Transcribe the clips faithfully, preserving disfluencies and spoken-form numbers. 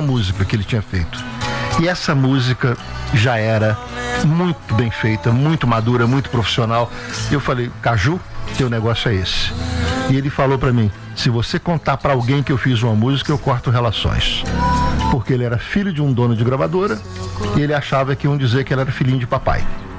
música que ele tinha feito. E essa música já era muito bem feita, muito madura, muito profissional. E eu falei, Caju, teu negócio é esse. E ele falou pra mim, se você contar pra alguém que eu fiz uma música, eu corto relações. Porque ele era filho de um dono de gravadora e ele achava que iam dizer que ele era filhinho de papai.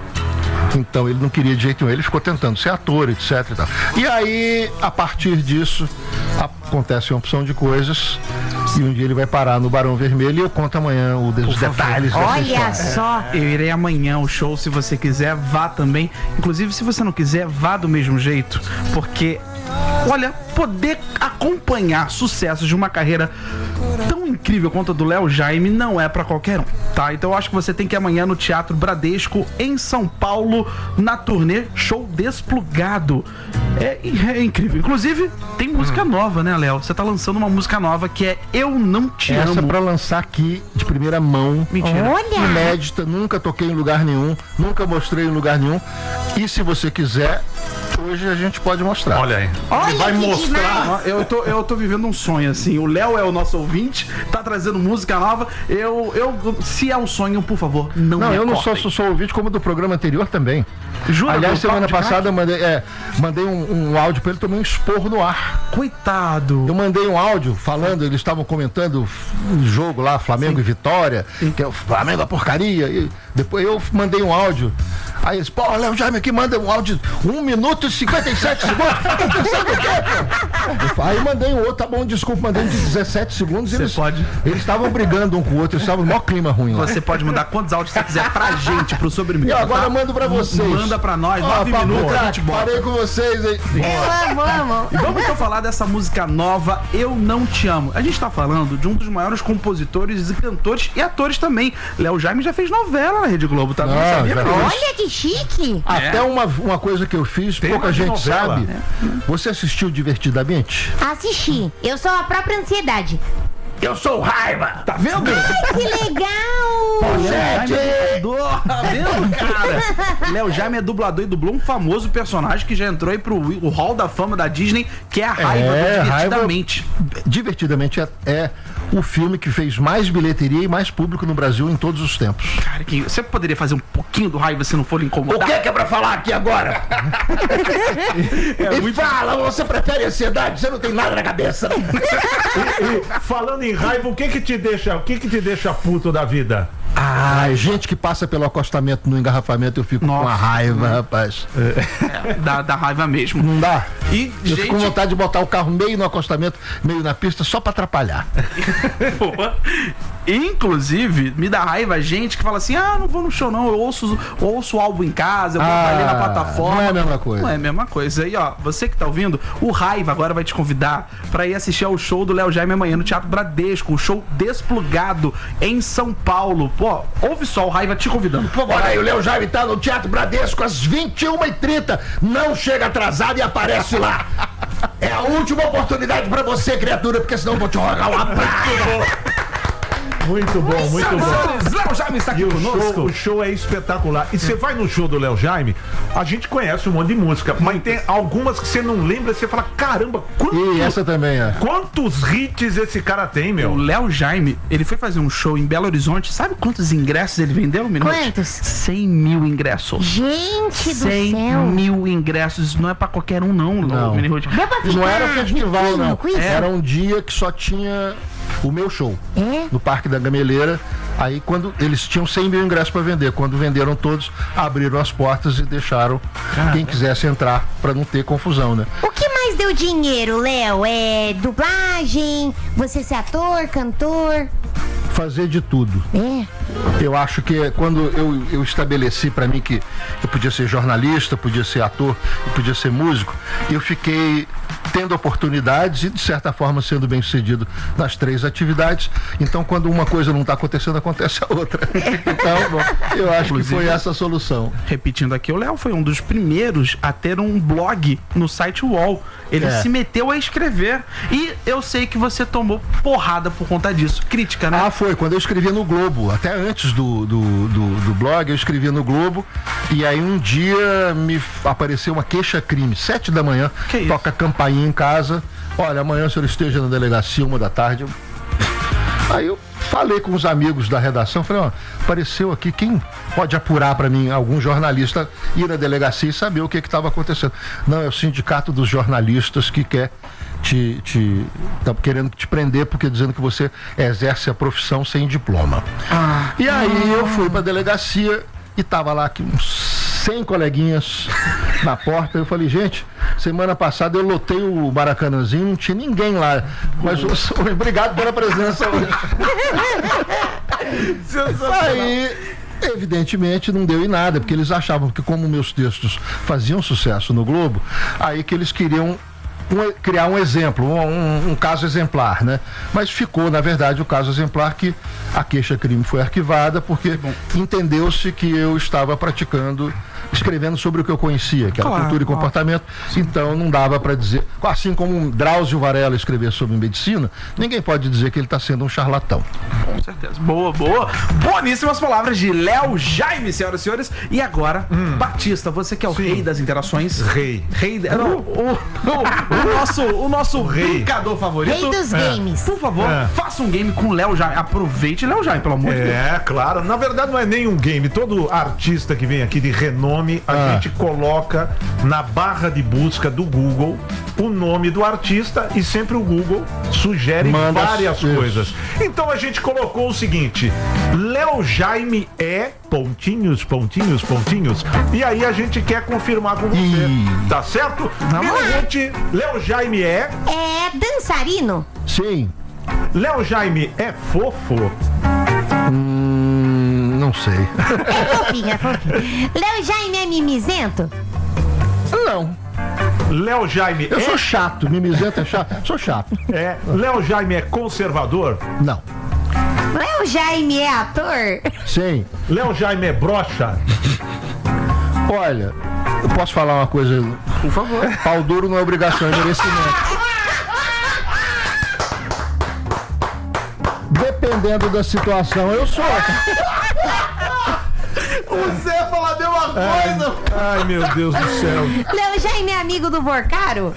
Então ele não queria de jeito nenhum, ele ficou tentando ser ator, etc e tal. E aí, a partir disso, acontece uma opção de coisas e um dia ele vai parar no Barão Vermelho e eu conto amanhã os detalhes dessa Olha história. só. Eu irei amanhã ao show, se você quiser, vá também. Inclusive, se você não quiser, vá do mesmo jeito, porque, olha, poder acompanhar sucessos de uma carreira tão incrível quanto a do Léo Jaime não é pra qualquer um, tá? Então eu acho que você tem que ir amanhã no Teatro Bradesco, em São Paulo, na turnê Show Desplugado. É, é incrível. Inclusive, tem música hum. nova, né, Léo? Você tá lançando uma música nova que é Eu Não Te Essa Amo. Essa pra lançar aqui de primeira mão. Mentira. Olha. Inédita, nunca toquei em lugar nenhum, nunca mostrei em lugar nenhum. E se você quiser, hoje a gente pode mostrar. Olha aí. Olha Ele vai que mostrar. demais. Eu tô, eu tô vivendo um sonho, assim. O Léo é o nosso ouvinte, tá trazendo música nova. Eu, eu, se é um sonho, por favor, não Não, me eu não só cortem. sou, sou ouvinte, como do programa anterior também. Jura? Aliás, Do semana Papo de passada eu mandei, é, mandei um, um áudio pra ele, tomei um esporro no ar. Coitado. Eu mandei um áudio falando, eles estavam comentando o jogo lá, Flamengo Sim. e Vitória, Sim. que é o Flamengo a porcaria. E depois eu mandei um áudio. Aí eles, pô, Léo Jaime aqui manda um áudio de um minuto e cinquenta e sete segundos. Tá pensando o quê, pô? Aí mandei um outro, tá bom, desculpa, mandei um de dezessete segundos. Você Eles, pode. Eles estavam brigando um com o outro, eles estavam no maior clima ruim lá. Você pode mandar quantos áudios você quiser pra gente, pro Sobre Mim. E agora eu mando pra vocês. Manda pra nós, Ó, nove Pablo minutos, a Craque, gente bota. parei com vocês, hein? Eu amo, amo. E vamos então falar dessa música nova, Eu Não Te Amo. A gente tá falando de um dos maiores compositores e cantores e atores também. Léo Jaime já fez novela na Rede Globo, tá? Não, Ah, sabia já disso. fez. Olha que chique. Até uma, uma coisa que eu fiz, Tem pouca uma de gente novela. sabe. Você assistiu Divertidamente? Assisti. Eu sou a própria ansiedade. Eu sou Raiva! Tá vendo? Que legal. Léo Jaime é dublador, tá vendo, cara? Léo Jaime é dublador e dublou um famoso personagem que já entrou aí pro o Hall da Fama da Disney, que é a Raiva, É, do Divertidamente. Raiva, divertidamente é, é o filme que fez mais bilheteria e mais público no Brasil em todos os tempos. Cara, que, você poderia fazer um pouquinho do Raiva se não for lhe incomodar? que é pra falar aqui agora? É e muito- fala, você prefere ansiedade? Você não tem nada na cabeça. E falando em raiva, o que que te deixa, o que que te deixa puto da vida? Ah, gente que passa pelo acostamento no engarrafamento, eu fico Nossa. com a raiva, rapaz. É, dá, dá raiva mesmo. Não dá? E, Eu fico com gente, vontade de botar o carro meio no acostamento, meio na pista, só pra atrapalhar. pô, inclusive, me dá raiva gente que fala assim, ah, não vou no show não, eu ouço, ouço o álbum em casa, eu vou Ah, ali na plataforma. não é a mesma coisa. Não é a mesma coisa. E ó, você que tá ouvindo, o Raiva agora vai te convidar pra ir assistir ao show do Léo Jaime amanhã no Teatro Bradesco, um show Desplugado em São Paulo. Pô, ouve só o Raiva te convidando. Pô, Olha aí, o Léo Jaime tá no Teatro Bradesco às vinte e uma e trinta. Não chega atrasado e aparece lá. É a última oportunidade pra você, criatura, porque senão eu vou te rogar uma praia. Muito bom, muito bom. Senhores, Léo Jaime está aqui E o conosco. show, o show é espetacular. E você vai no show do Léo Jaime, a gente conhece um monte de música, mas tem algumas que você não lembra e você fala, caramba, quantos, E essa também é. quantos hits esse cara tem, O meu? Léo Jaime, ele foi fazer um show em Belo Horizonte. Sabe quantos ingressos ele vendeu, Minuto? Quantos? cem mil ingressos. Gente do cem céu. mil ingressos. Isso não é pra qualquer um, não, Não. Minirute. Deu pra ficar Não era festival, riquinho não. com isso? Era um dia que só tinha o meu show. É? No Parque da Gameleira. Aí quando eles tinham cem mil ingressos para vender, quando venderam todos, abriram as portas e deixaram quem quisesse entrar para não ter confusão, né? O que mais deu dinheiro, Léo? É dublagem? Você ser ator, cantor? Fazer de tudo. É. Eu acho que quando eu, eu estabeleci para mim que eu podia ser jornalista, podia ser ator, podia ser músico, eu fiquei tendo oportunidades e de certa forma sendo bem sucedido nas três atividades. Então quando uma coisa não está acontecendo, acontece a outra. Então, bom, eu acho que foi essa a solução. Repetindo aqui, o Léo foi um dos primeiros a ter um blog no site U O L. Ele É. se meteu a escrever. E eu sei que você tomou porrada por conta disso. Crítica, né? Ah, foi, quando eu escrevia no Globo, até antes do, do, do, do blog, eu escrevia no Globo, e aí um dia me apareceu uma queixa-crime, sete da manhã, Que isso? toca a campainha em casa, olha, amanhã o senhor esteja na delegacia, uma da tarde, eu... Aí eu falei com os amigos da redação, falei, ó, apareceu aqui, quem pode apurar para mim, algum jornalista ir na delegacia e saber o que estava acontecendo? Não, é o sindicato dos jornalistas que quer te, te tá querendo te prender porque dizendo que você exerce a profissão sem diploma. Ah. E aí eu fui para a delegacia e tava lá aqui uns cem coleguinhas na porta. Eu falei, gente, semana passada eu lotei o Maracanãzinho, não tinha ninguém lá. Mas obrigado pela presença hoje. Aí, evidentemente, não deu em nada, porque eles achavam que, como meus textos faziam sucesso no Globo, aí que eles queriam Um, criar um exemplo, um, um, um caso exemplar, né? Mas ficou, na verdade, o caso exemplar que a queixa-crime foi arquivada porque entendeu-se que eu estava praticando, escrevendo sobre o que eu conhecia, que era Claro, cultura e comportamento, então não dava para dizer, assim como um Drauzio Varela escrever sobre medicina, ninguém pode dizer que ele está sendo um charlatão. Com certeza. Boa, boa. Boníssimas palavras de Léo Jaime, senhoras e senhores. E agora, hum. Batista, você que é o Sim. rei das interações. Rei. Rei. De... Não, o, o, o nosso, o nosso rei. Brincador favorito. Rei dos é. games. Por favor, é. faça um game com Léo Jaime. Aproveite Léo Jaime, pelo amor de Deus. É, claro. Na verdade, não é nem um game. Todo artista que vem aqui de renome, a ah. gente coloca na barra de busca do Google o nome do artista e sempre o Google sugere Manda várias isso. coisas. Então a gente colocou o seguinte: Léo Jaime é pontinhos, pontinhos, pontinhos. E aí a gente quer confirmar com você. Ih. Tá certo? Gente, Léo Jaime é... É dançarino? Sim. Léo Jaime é fofo? Hum, não sei. É fofinho, é fofinho. Léo Jaime é mimizento? Não. Léo Jaime Eu é... sou chato, mimizento é chato. Sou chato. É. Léo Jaime é conservador? Não. Léo Jaime é ator? Sim. Léo Jaime é broxa? Olha, eu posso falar uma coisa? Por favor. Pau duro não é obrigação, é merecimento. Dependendo da situação, eu sou. O Zé falar a mesma coisa. Ai, meu Deus do céu. Léo Jaime é amigo do Vorcaro?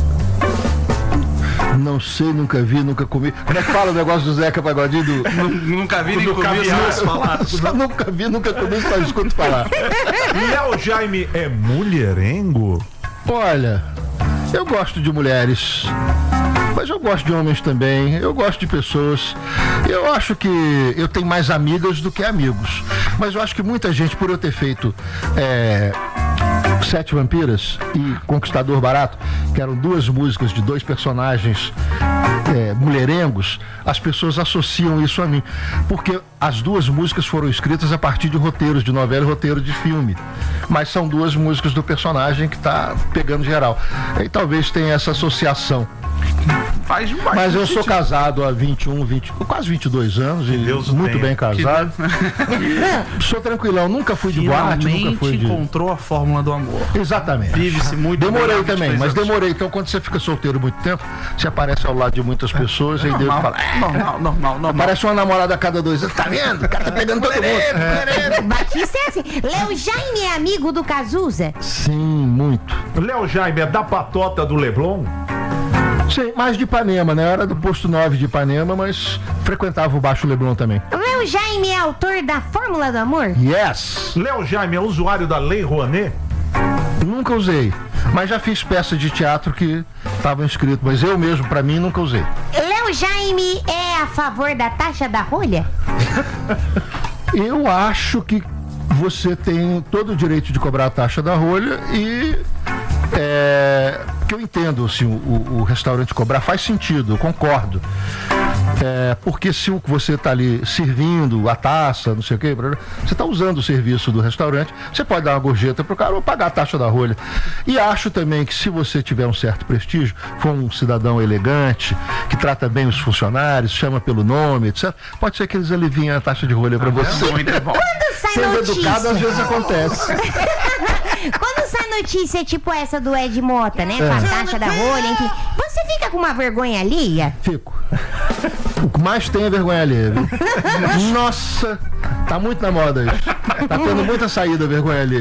Não sei, nunca vi, nunca comi. Como é que fala o negócio do Zeca Pagodinho? Do... Nunca vi, nem comi, só falar. Só nunca vi, nunca comi, só escuto falar. Léo Jaime é mulherengo? Olha, eu gosto de mulheres, mas eu gosto de homens também, eu gosto de pessoas. Eu acho que eu tenho mais amigas do que amigos, mas eu acho que muita gente, por eu ter feito é, Sete Vampiras e Conquistador Barato, que eram duas músicas de dois personagens é, mulherengos, as pessoas associam isso a mim, porque as duas músicas foram escritas a partir de roteiros de novela e roteiro de filme, mas são duas músicas do personagem que está pegando geral, e talvez tenha essa associação. Faz mais Mas eu sou casado há vinte e um, vinte, quase vinte e dois anos e Deus muito tenha. bem casado. Sou tranquilão, nunca fui de boate, nunca fui de... encontrou a fórmula do amor. Exatamente. Vive-se muito Demorei bem, também, mas demorei. Então quando você fica solteiro muito tempo, você aparece ao lado de muitas pessoas é, e Deus fala... Normal, normal, normal. Aparece uma namorada a cada dois anos. Tá vendo? O cara tá pegando todo mundo. É. Batista é assim. Léo Jaime é amigo do Cazuza? Sim, muito. Léo Jaime é da patota do Leblon? Sim, mais de Ipanema, né? Eu era do posto nove de Ipanema, mas frequentava o Baixo Leblon também. Léo Jaime é autor da Fórmula do Amor? Yes! Léo Jaime é usuário da Lei Rouanet? Nunca usei, mas já fiz peças de teatro que estavam escritas, mas eu mesmo, pra mim, nunca usei. Léo Jaime é a favor da taxa da rolha? Eu acho que você tem todo o direito de cobrar a taxa da rolha e... É, que eu entendo, assim, o, o restaurante cobrar faz sentido, eu concordo. É, porque se você está ali servindo a taça, não sei o que, você está usando o serviço do restaurante, você pode dar uma gorjeta pro cara ou pagar a taxa da rolha. E acho também que se você tiver um certo prestígio, for um cidadão elegante, que trata bem os funcionários, chama pelo nome, etcétera, pode ser que eles aliviem a taxa de rolha para você. É muito bom. Quando sai Sendo notícia... educado, às vezes acontece. Quando sai notícia tipo essa do Ed Mota, né? Com a taxa da rolha, enfim, você fica com uma vergonha alheia? Fico. O que mais tem é vergonha alheia, viu? Nossa, tá muito na moda isso. Tá tendo muita saída vergonha alheia.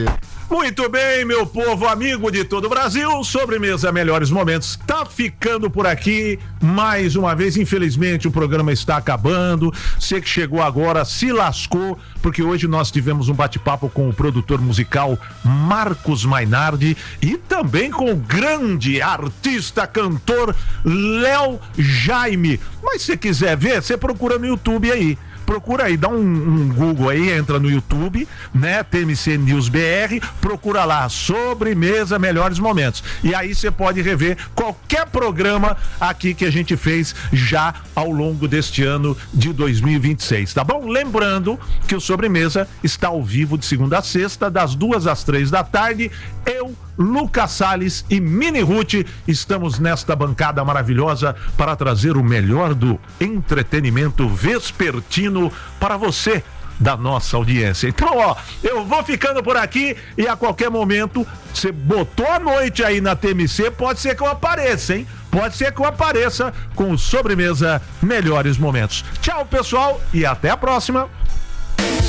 Muito bem, meu povo amigo de todo o Brasil, Sobremesa Melhores Momentos tá ficando por aqui mais uma vez. Infelizmente o programa está acabando. Você que chegou agora se lascou, porque hoje nós tivemos um bate-papo com o produtor musical Marcos Mainardi e também com o grande artista, cantor Léo Jaime. Mas se quiser ver, você procura no YouTube aí. Procura aí, dá um, um Google aí, entra no YouTube, né? T M C News B R, procura lá, Sobremesa Melhores Momentos. E aí você pode rever qualquer programa aqui que a gente fez já ao longo deste ano de dois mil e vinte e seis, tá bom? Lembrando que o Sobremesa está ao vivo de segunda a sexta, das duas às três da tarde. Eu, Lucas Salles e Mini Ruth estamos nesta bancada maravilhosa para trazer o melhor do entretenimento vespertino para você da nossa audiência. Então, ó, eu vou ficando por aqui e a qualquer momento, você botou a noite aí na T M C, pode ser que eu apareça, hein? Pode ser que eu apareça com o Sobremesa Melhores Momentos. Tchau, pessoal, e até a próxima.